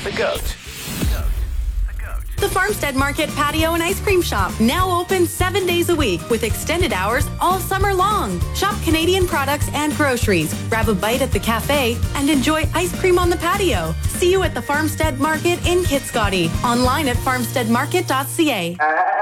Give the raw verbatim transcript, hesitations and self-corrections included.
The Goat. The Farmstead Market Patio and Ice Cream Shop, now open seven days a week with extended hours all summer long. Shop Canadian products and groceries, grab a bite at the cafe, and enjoy ice cream on the patio. See you at the Farmstead Market in Kitscotty. Online at farmstead market dot c a.